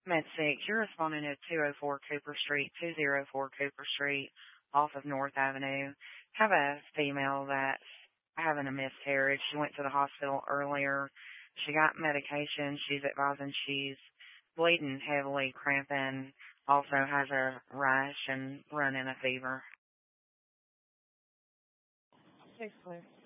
Med 6, you're responding to 204 Cooper Street, 204 Cooper Street, off of North Avenue. Have a female that's having a miscarriage. She went to the hospital earlier. She got medication. She's advising she's bleeding heavily, cramping, also has a rash and running a fever. Thanks, Claire.